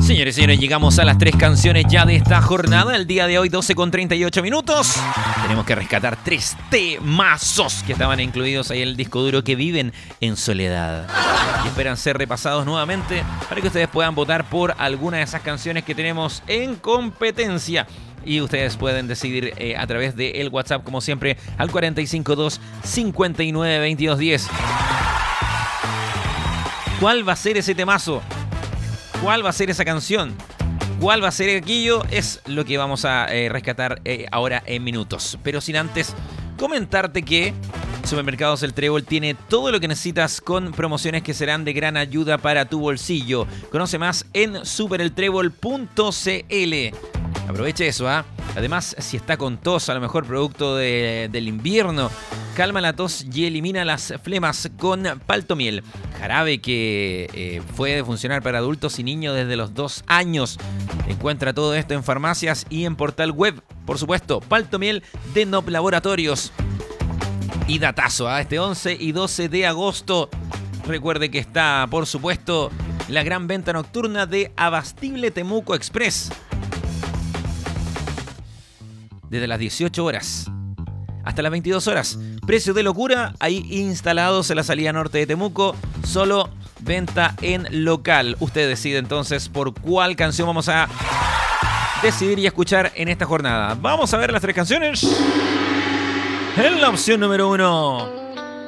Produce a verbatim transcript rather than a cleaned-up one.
Señores y señores, llegamos a las tres canciones ya de esta jornada. El día de hoy, doce con treinta y ocho minutos. Tenemos que rescatar tres temazos que estaban incluidos ahí en el disco duro que viven en soledad. Y esperan ser repasados nuevamente para que ustedes puedan votar por alguna de esas canciones que tenemos en competencia. Y ustedes pueden decidir eh, a través del WhatsApp, como siempre, al cuatro cinco dos, cinco nueve, veintidós diez. ¿Cuál va a ser ese temazo? ¿Cuál va a ser esa canción? ¿Cuál va a ser aquello? Es lo que vamos a eh, rescatar eh, ahora en minutos. Pero sin antes comentarte que Supermercados El Trébol tiene todo lo que necesitas con promociones que serán de gran ayuda para tu bolsillo. Conoce más en super el trébol punto c l. Aproveche eso, ¿ah? ¿eh? Además, si está con tos, a lo mejor producto de, del invierno, calma la tos y elimina las flemas con Paltomiel. Jarabe que eh, puede funcionar para adultos y niños desde los dos años. Encuentra todo esto en farmacias y en portal web. Por supuesto, Paltomiel de Nop Laboratorios. Y datazo, ¿eh? Este once y doce de agosto. Recuerde que está, por supuesto, la gran venta nocturna de Abastible Temuco Express. Desde las dieciocho horas hasta las veintidós horas. Precio de locura, ahí instalados en la salida norte de Temuco. Solo venta en local. Usted decide entonces por cuál canción vamos a decidir y escuchar en esta jornada. Vamos a ver las tres canciones. En la opción número uno.